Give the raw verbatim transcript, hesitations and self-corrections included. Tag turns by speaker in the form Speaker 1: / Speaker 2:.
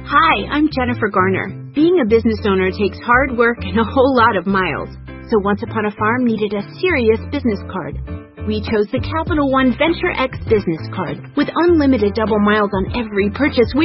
Speaker 1: Hi, I'm Jennifer Garner. Being a business owner takes hard work and a whole lot of miles. So Once Upon a Farm needed a serious business card. We chose the Capital One Venture X business card with unlimited double miles on every purchase we